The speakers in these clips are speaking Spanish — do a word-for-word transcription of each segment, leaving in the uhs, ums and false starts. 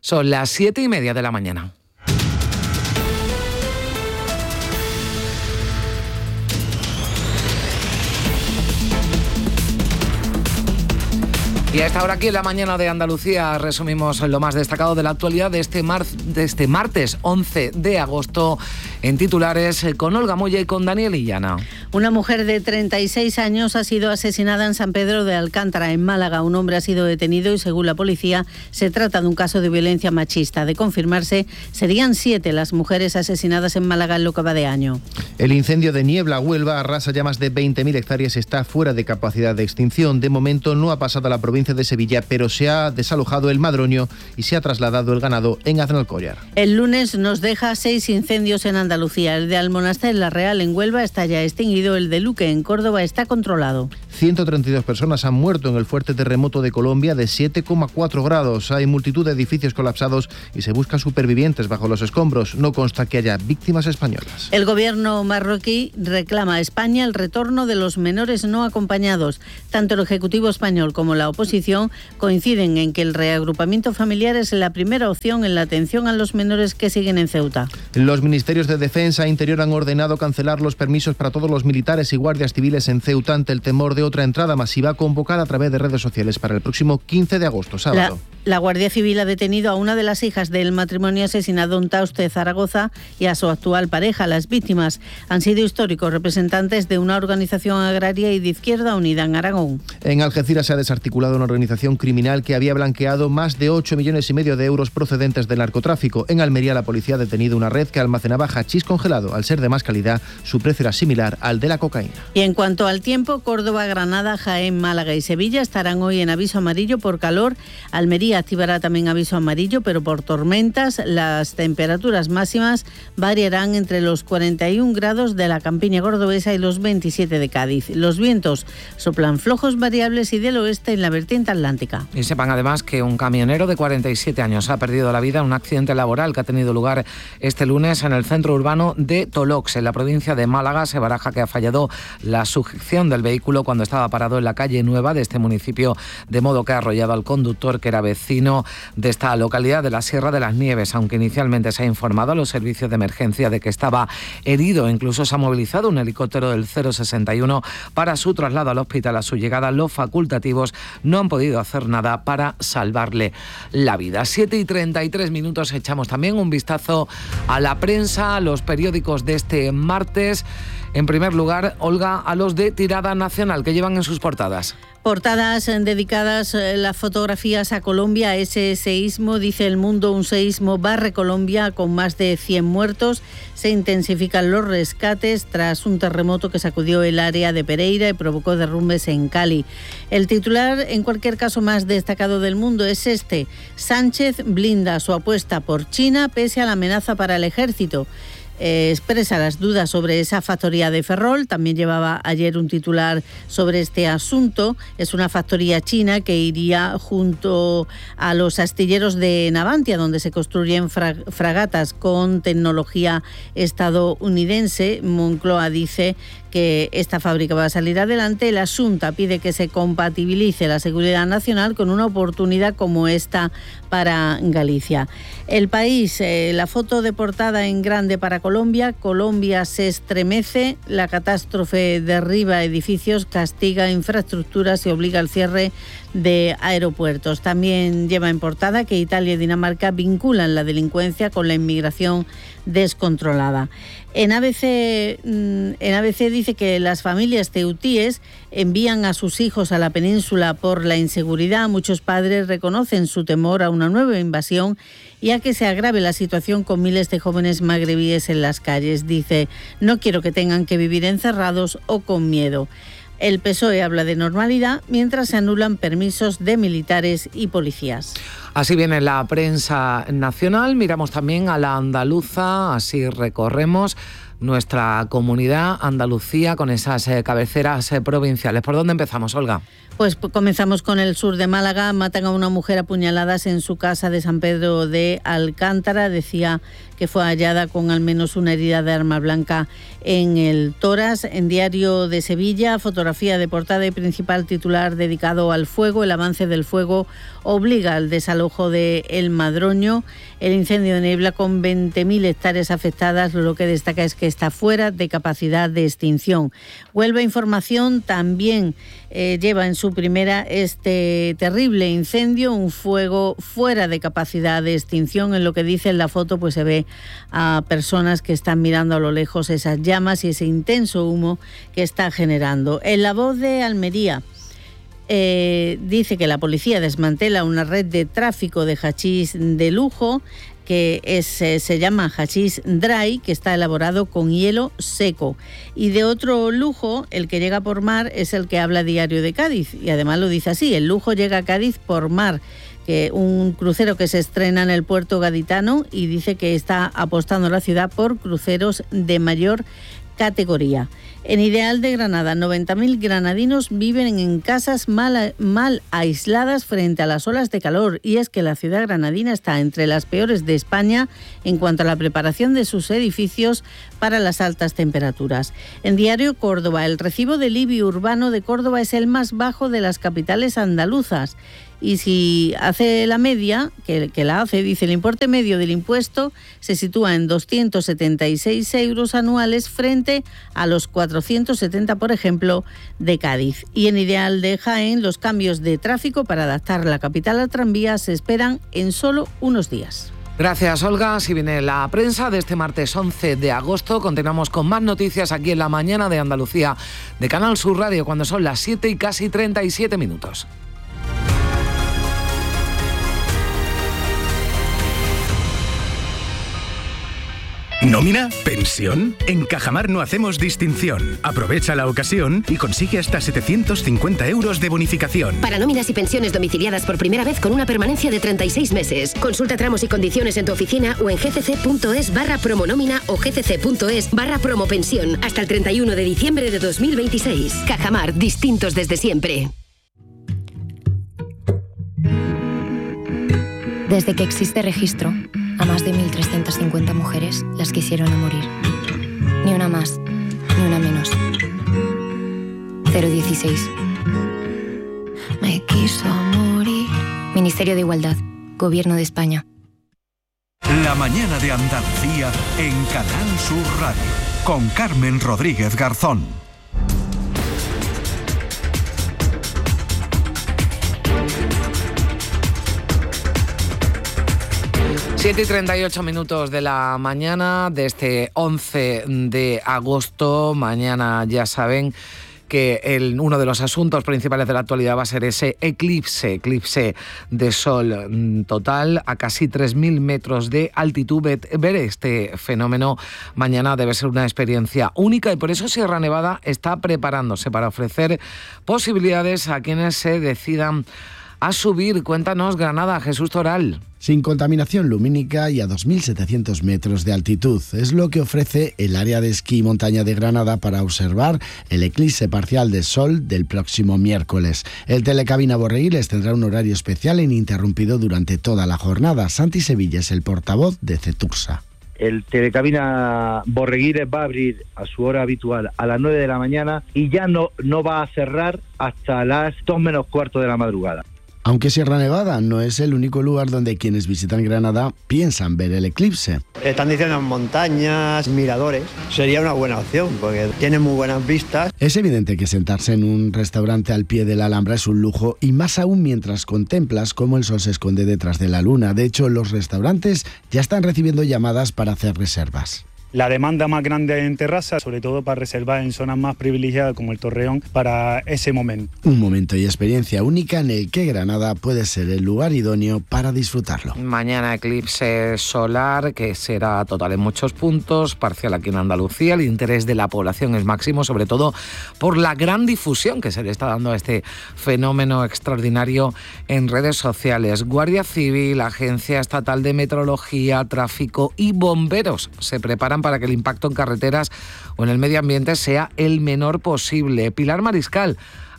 Son las siete y media de la mañana. Y a esta hora aquí en la mañana de Andalucía resumimos lo más destacado de la actualidad de este, mar, de este martes once de agosto en titulares con Olga Moya y con Daniel Illana. Una mujer de treinta y seis años ha sido asesinada en San Pedro de Alcántara, en Málaga. Un hombre ha sido detenido y, según la policía, se trata de un caso de violencia machista. De confirmarse, serían siete las mujeres asesinadas en Málaga en lo que va de año. El incendio de Niebla, Huelva, arrasa ya más de veinte mil hectáreas, está fuera de capacidad de extinción. De momento no ha pasado a la provincia de Sevilla, pero se ha desalojado el Madroño y se ha trasladado el ganado en Aznalcóllar. El lunes nos deja seis incendios en Andalucía. El de Almonacé, en La Real, en Huelva, está ya extinguido. El de Luque, en Córdoba, está controlado. ciento treinta y dos personas han muerto en el fuerte terremoto de Colombia de siete coma cuatro grados. Hay multitud de edificios colapsados y se buscan supervivientes bajo los escombros. No consta que haya víctimas españolas. El gobierno marroquí reclama a España el retorno de los menores no acompañados. Tanto el Ejecutivo español como la oposición coinciden en que el reagrupamiento familiar es la primera opción en la atención a los menores que siguen en Ceuta. Los ministerios de Defensa e Interior han ordenado cancelar los permisos para todos los militares y guardias civiles en Ceuta ante el temor de otra entrada masiva convocada a través de redes sociales para el próximo quince de agosto, sábado. La, la Guardia Civil ha detenido a una de las hijas del matrimonio asesinado en Tauste, Zaragoza, y a su actual pareja. Las víctimas han sido históricos representantes de una organización agraria y de Izquierda Unida en Aragón. En Algeciras se ha desarticulado una organización criminal que había blanqueado más de ocho millones y medio de euros procedentes del narcotráfico. En Almería la policía ha detenido una red que almacenaba hachís congelado. Al ser de más calidad, su precio era similar al de la cocaína. Y en cuanto al tiempo, Córdoba, Granada, Jaén, Málaga y Sevilla estarán hoy en aviso amarillo por calor. Almería activará también aviso amarillo, pero por tormentas. Las temperaturas máximas variarán entre los cuarenta y un grados de la campiña cordobesa y los veintisiete de Cádiz. Los vientos soplan flojos, variables y del oeste en la vertiente atlántica. Y sepan además que un camionero de cuarenta y siete años ha perdido la vida en un accidente laboral que ha tenido lugar este lunes en el centro urbano de Tolox, en la provincia de Málaga. Se baraja que ha fallado la sujeción del vehículo cuando estaba parado en la calle Nueva de este municipio, de modo que ha arrollado al conductor, que era vecino de esta localidad de la Sierra de las Nieves. Aunque inicialmente se ha informado a los servicios de emergencia de que estaba herido, incluso se ha movilizado un helicóptero del cero sesenta y uno para su traslado al hospital. A su llegada, los facultativos no han podido hacer nada para salvarle la vida. siete y treinta y tres minutos, echamos también un vistazo a la prensa, a los periódicos de este martes. En primer lugar, Olga, a los de tirada nacional, que llevan en sus portadas. Portadas dedicadas a las fotografías a Colombia, a ese seísmo. Dice El Mundo: un seísmo barre Colombia con más de cien muertos. Se intensifican los rescates tras un terremoto que sacudió el área de Pereira y provocó derrumbes en Cali. El titular, en cualquier caso, más destacado del Mundo es este: Sánchez blinda su apuesta por China pese a la amenaza para el ejército. Eh, expresa las dudas sobre esa factoría de Ferrol. También llevaba ayer un titular sobre este asunto. Es una factoría china que iría junto a los astilleros de Navantia, donde se construyen fra- fragatas con tecnología estadounidense. Moncloa dice que esta fábrica va a salir adelante. La Xunta pide que se compatibilice la seguridad nacional con una oportunidad como esta para Galicia. El País, eh, la foto de portada en grande para Colombia. Colombia se estremece, la catástrofe derriba edificios, castiga infraestructuras y obliga al cierre de aeropuertos. También lleva en portada que Italia y Dinamarca vinculan la delincuencia con la inmigración descontrolada. En A B C, en A B C dice que las familias ceutíes envían a sus hijos a la península por la inseguridad. Muchos padres reconocen su temor a una nueva invasión y a que se agrave la situación con miles de jóvenes magrebíes en las calles. Dice: no quiero que tengan que vivir encerrados o con miedo. El P S O E habla de normalidad mientras se anulan permisos de militares y policías. Así viene la prensa nacional. Miramos también a la andaluza, así recorremos nuestra comunidad, Andalucía, con esas eh, cabeceras eh, provinciales. ¿Por dónde empezamos, Olga? Pues comenzamos con el sur de Málaga. Matan a una mujer a puñaladas en su casa de San Pedro de Alcántara. Decía que fue hallada con al menos una herida de arma blanca en el tórax. En Diario de Sevilla, fotografía de portada y principal titular dedicado al fuego. El avance del fuego obliga al desalojo de El Madroño. El incendio de Niebla, con veinte mil hectáreas afectadas, lo que destaca es que está fuera de capacidad de extinción. Huelva Información también eh, lleva en su primera este terrible incendio, un fuego fuera de capacidad de extinción. En lo que dice en la foto, pues se ve a personas que están mirando a lo lejos esas llamas y ese intenso humo que está generando. En La Voz de Almería, Eh, dice que la policía desmantela una red de tráfico de hachís de lujo que es, eh, se llama hachís dry, que está elaborado con hielo seco. Y de otro lujo, el que llega por mar, es el que habla Diario de Cádiz, y además lo dice así: el lujo llega a Cádiz por mar, que un crucero que se estrena en el puerto gaditano, y dice que está apostando la ciudad por cruceros de mayor categoría. En Ideal de Granada, noventa mil granadinos viven en casas mal, mal aisladas frente a las olas de calor, y es que la ciudad granadina está entre las peores de España en cuanto a la preparación de sus edificios para las altas temperaturas. En Diario Córdoba, el recibo del I B I urbano de Córdoba es el más bajo de las capitales andaluzas. Y si hace la media, que, que la hace, dice, el importe medio del impuesto se sitúa en doscientos setenta y seis euros anuales frente a los cuatrocientos setenta, por ejemplo, de Cádiz. Y en Ideal de Jaén, los cambios de tráfico para adaptar la capital al tranvía se esperan en solo unos días. Gracias, Olga. Si viene la prensa de este martes once de agosto, continuamos con más noticias aquí en La Mañana de Andalucía de Canal Sur Radio, cuando son las siete y casi treinta y siete minutos. ¿Nómina? ¿Pensión? En Cajamar no hacemos distinción. Aprovecha la ocasión y consigue hasta setecientos cincuenta euros de bonificación. Para nóminas y pensiones domiciliadas por primera vez con una permanencia de treinta y seis meses. Consulta tramos y condiciones en tu oficina o en gcc.es barra promonómina o gcc.es barra promopensión hasta el treinta y uno de diciembre de dos mil veintiséis. Cajamar, distintos desde siempre. Desde que existe registro, a más de mil trescientas cincuenta mujeres las quisieron a morir. Ni una más, ni una menos. cero dieciséis. Me quiso morir. Ministerio de Igualdad, Gobierno de España. La mañana de Andalucía en Canal Sur Radio, con Carmen Rodríguez Garzón. siete y treinta y ocho minutos de la mañana de este once de agosto. Mañana ya saben que el, uno de los asuntos principales de la actualidad va a ser ese eclipse, eclipse de sol total a casi tres mil metros de altitud. Ver este fenómeno mañana debe ser una experiencia única, y por eso Sierra Nevada está preparándose para ofrecer posibilidades a quienes se decidan a subir. Cuéntanos, Granada, Jesús Toral. Sin contaminación lumínica y a dos mil setecientos metros de altitud. Es lo que ofrece el área de esquí y montaña de Granada para observar el eclipse parcial de sol del próximo miércoles. El Telecabina Borreguiles tendrá un horario especial e ininterrumpido durante toda la jornada. Santi Sevilla es el portavoz de Cetursa. El Telecabina Borreguiles va a abrir a su hora habitual a las nueve de la mañana y ya no, no va a cerrar hasta las dos menos cuarto de la madrugada. Aunque Sierra Nevada no es el único lugar donde quienes visitan Granada piensan ver el eclipse. Están diciendo montañas, miradores. Sería una buena opción porque tiene muy buenas vistas. Es evidente que sentarse en un restaurante al pie de la Alhambra es un lujo, y más aún mientras contemplas cómo el sol se esconde detrás de la luna. De hecho, los restaurantes ya están recibiendo llamadas para hacer reservas. La demanda más grande en terraza, sobre todo para reservar en zonas más privilegiadas como el Torreón, para ese momento. Un momento y experiencia única en el que Granada puede ser el lugar idóneo para disfrutarlo. Mañana eclipse solar, que será total en muchos puntos, parcial aquí en Andalucía. El interés de la población es máximo, sobre todo por la gran difusión que se le está dando a este fenómeno extraordinario en redes sociales. Guardia Civil, Agencia Estatal de Meteorología, Tráfico y bomberos se preparan para que el impacto en carreteras o en el medio ambiente sea el menor posible. Pilar Mariscal,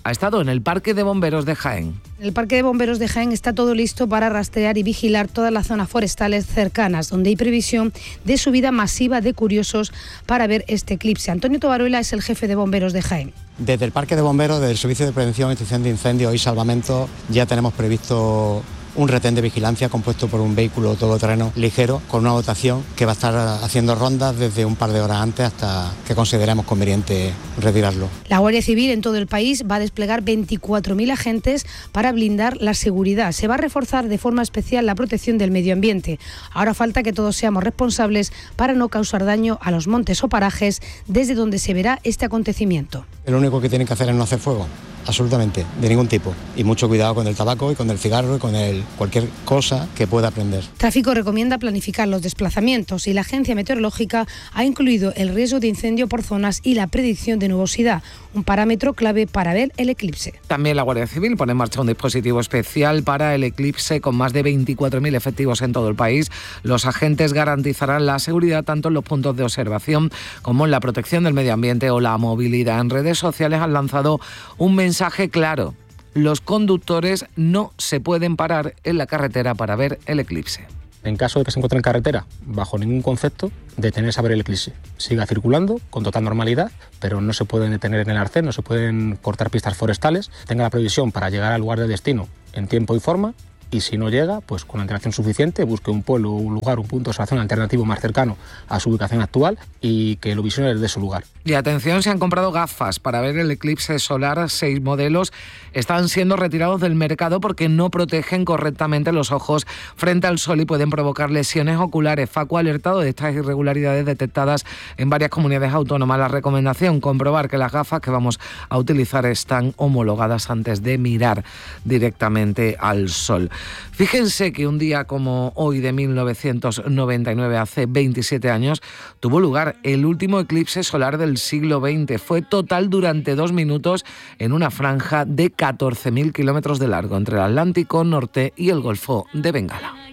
ha estado en el Parque de Bomberos de Jaén. El Parque de Bomberos de Jaén está todo listo para rastrear y vigilar todas las zonas forestales cercanas, donde hay previsión de subida masiva de curiosos para ver este eclipse. Antonio Tobaruela es el jefe de Bomberos de Jaén. Desde el Parque de Bomberos, desde el Servicio de Prevención y Extinción de Incendios y Salvamento, ya tenemos previsto un retén de vigilancia compuesto por un vehículo todoterreno ligero con una dotación que va a estar haciendo rondas desde un par de horas antes hasta que consideremos conveniente retirarlo. La Guardia Civil en todo el país va a desplegar veinticuatro mil agentes para blindar la seguridad. Se va a reforzar de forma especial la protección del medio ambiente. Ahora falta que todos seamos responsables para no causar daño a los montes o parajes desde donde se verá este acontecimiento. Lo único que tienen que hacer es no hacer fuego. Absolutamente, de ningún tipo. Y mucho cuidado con el tabaco y con el cigarro y con el, cualquier cosa que pueda prender. Tráfico recomienda planificar los desplazamientos y la Agencia Meteorológica ha incluido el riesgo de incendio por zonas y la predicción de nubosidad, un parámetro clave para ver el eclipse. También la Guardia Civil pone en marcha un dispositivo especial para el eclipse con más de veinticuatro mil efectivos en todo el país. Los agentes garantizarán la seguridad tanto en los puntos de observación como en la protección del medio ambiente o la movilidad. En redes sociales han lanzado un mensaje Mensaje claro, los conductores no se pueden parar en la carretera para ver el eclipse. En caso de que se encuentre en carretera, bajo ningún concepto, detenerse a ver el eclipse. Siga circulando con total normalidad, pero no se pueden detener en el arcén, no se pueden cortar pistas forestales. Tenga la previsión para llegar al lugar de destino en tiempo y forma. Y si no llega, pues con antelación suficiente, busque un pueblo, un lugar, un punto de observación alternativo más cercano a su ubicación actual y que lo visione desde su lugar. Y atención, se han comprado gafas para ver el eclipse solar. Seis modelos están siendo retirados del mercado porque no protegen correctamente los ojos frente al sol y pueden provocar lesiones oculares. Facu ha alertado de estas irregularidades detectadas en varias comunidades autónomas. La recomendación, comprobar que las gafas que vamos a utilizar están homologadas antes de mirar directamente al sol. Fíjense que un día como hoy de mil novecientos noventa y nueve, hace veintisiete años, tuvo lugar el último eclipse solar del siglo veinte. Fue total durante dos minutos en una franja de catorce mil kilómetros de largo entre el Atlántico Norte y el Golfo de Bengala.